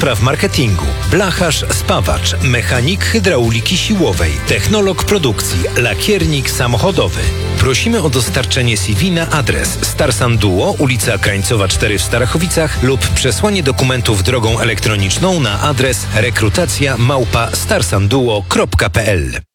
spraw marketingu, blacharz, spawacz, mechanik hydrauliki siłowej, technolog produkcji, lakiernik samochodowy. Prosimy o dostarczenie CV na adres Starsan Duo, ulica Krańcowa 4 w Starachowicach lub przesłanie dokumentów drogą elektroniczną na adres rekrutacja@starsanduo.pl.